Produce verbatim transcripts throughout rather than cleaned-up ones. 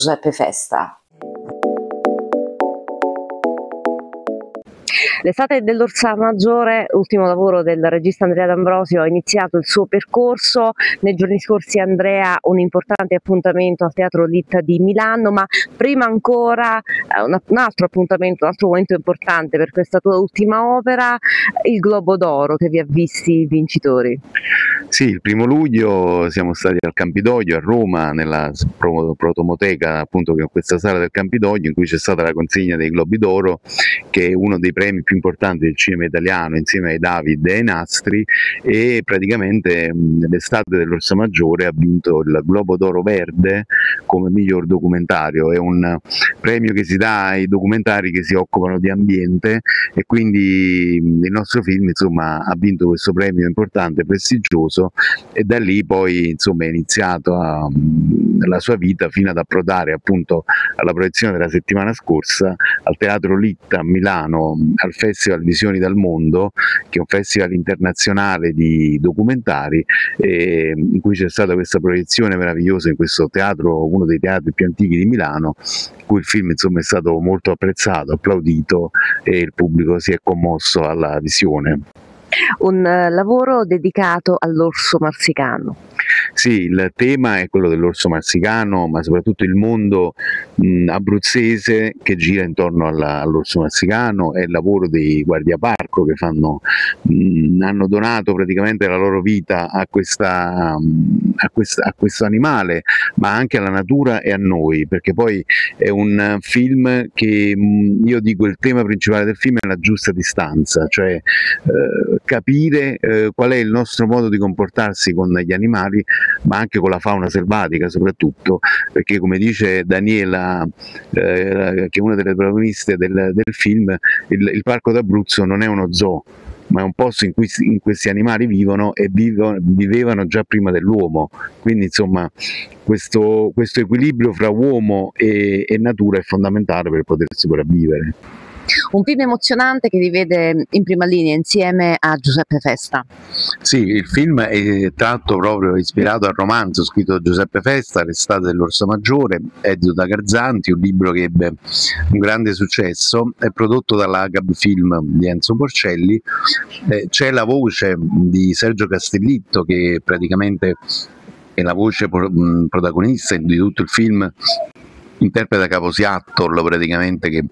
Giuseppe Festa. L'estate dell'Orsa Maggiore, ultimo lavoro del regista Andrea D'Ambrosio, ha iniziato il suo percorso. Nei giorni scorsi Andrea un importante appuntamento al Teatro Litta di Milano, ma prima ancora eh, un, un altro appuntamento, un altro momento importante per questa tua ultima opera, il Globo d'Oro che vi ha visti vincitori. Sì, il primo luglio siamo stati al Campidoglio a Roma, nella protomoteca, appunto, che è questa sala del Campidoglio, in cui c'è stata la consegna dei Globi d'Oro, che è uno dei premi più importanti del cinema italiano insieme ai David e ai Nastri, e praticamente l'estate dell'Orsa Maggiore ha vinto il Globo d'Oro Verde come miglior documentario. È un premio che si dà ai documentari che si occupano di ambiente, e quindi il nostro film, insomma, ha vinto questo premio importante, prestigioso, e da lì poi, insomma, è iniziato a, la sua vita fino ad approdare appunto alla proiezione della settimana scorsa al Teatro Litta a Milano, al Festival Visioni dal Mondo, che è un festival internazionale di documentari, eh, in cui c'è stata questa proiezione meravigliosa in questo teatro, uno dei teatri più antichi di Milano, in cui il film, insomma, è stato molto apprezzato, applaudito, e il pubblico si è commosso alla visione. Un lavoro dedicato all'orso marsicano. Sì, il tema è quello dell'orso marsicano, ma soprattutto il mondo mh, abruzzese che gira intorno all'orso marsicano, è il lavoro dei guardiaparco che fanno, mh, hanno donato praticamente la loro vita a, questa, mh, a, questa, a questo animale, ma anche alla natura e a noi, perché poi è un film che, mh, io dico, il tema principale del film è la giusta distanza, cioè eh, capire eh, qual è il nostro modo di comportarsi con gli animali, ma anche con la fauna selvatica soprattutto, perché, come dice Daniela, eh, che è una delle protagoniste del, del film, il, il Parco d'Abruzzo non è uno zoo, ma è un posto in cui in questi animali vivono e vivono, vivevano già prima dell'uomo, quindi insomma questo, questo equilibrio fra uomo e, e natura è fondamentale per poter sopravvivere. Un film emozionante che vi vede in prima linea insieme a Giuseppe Festa. Sì, il film è tratto proprio, ispirato al romanzo scritto da Giuseppe Festa, L'estate dell'Orsa Maggiore, edito da Garzanti, un libro che ebbe un grande successo, è prodotto dalla Gab Film di Enzo Porcelli. Eh, c'è la voce di Sergio Castellitto, che praticamente è la voce protagonista di tutto il film, interpreta Caposiattor, praticamente, che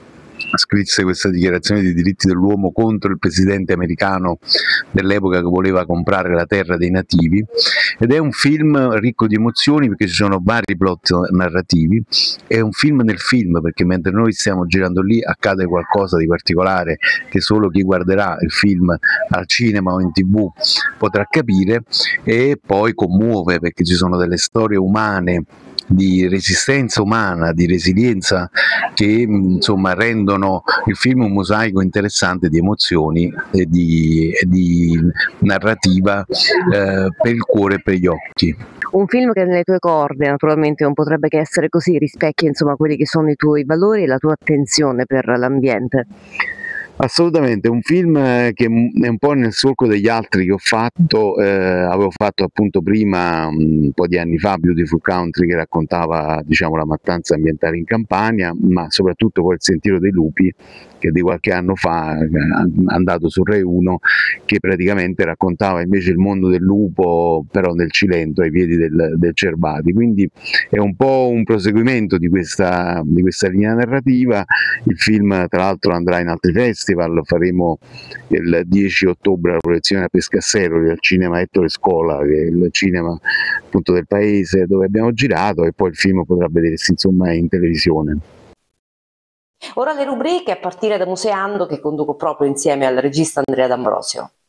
scrisse questa dichiarazione dei diritti dell'uomo contro il presidente americano dell'epoca che voleva comprare la terra dei nativi, ed è un film ricco di emozioni perché ci sono vari plot narrativi, è un film nel film, perché mentre noi stiamo girando lì accade qualcosa di particolare che solo chi guarderà il film al cinema o in tv potrà capire, e poi commuove perché ci sono delle storie umane, di resistenza umana, di resilienza, che insomma rendono il film un mosaico interessante di emozioni e di, e di narrativa eh, per il cuore e per gli occhi. Un film che nelle tue corde naturalmente non potrebbe che essere così, rispecchia insomma quelli che sono i tuoi valori e la tua attenzione per l'ambiente. Assolutamente, un film che è un po' nel solco degli altri che ho fatto, eh, avevo fatto appunto prima, un po' di anni fa, Beautiful Country, che raccontava, diciamo, la mattanza ambientale in Campania, ma soprattutto poi Il Sentiero dei Lupi, che di qualche anno fa è andato su Rai uno, che praticamente raccontava invece il mondo del lupo, però nel Cilento, ai piedi del, del Cervati. Quindi è un po' un proseguimento di questa, di questa linea narrativa. Il film tra l'altro andrà in altri festival, faremo il dieci ottobre la proiezione a Pescasseroli al cinema Ettore Scola, che è il cinema appunto del paese dove abbiamo girato, e poi il film potrà vedersi insomma in televisione. Ora le rubriche, a partire da Museando, che conduco proprio insieme al regista Andrea D'Ambrosio.